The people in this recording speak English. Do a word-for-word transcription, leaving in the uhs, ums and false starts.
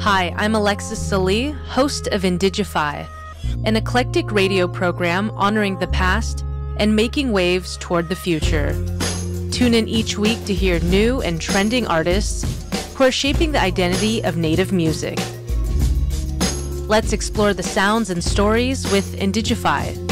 Hi, I'm Alexis Salee, host of Indigify, an eclectic radio program honoring the past and making waves toward the future. Tune in each week to hear new and trending artists who are shaping the identity of Native music. Let's explore the sounds and stories with Indigify.